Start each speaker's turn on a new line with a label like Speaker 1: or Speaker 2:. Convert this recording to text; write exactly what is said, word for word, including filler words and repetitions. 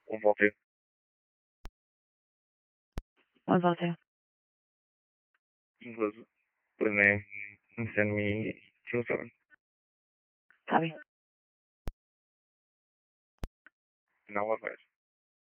Speaker 1: What about you?
Speaker 2: What about you?
Speaker 1: Because the name send me children.
Speaker 2: Sabe?
Speaker 1: Now what?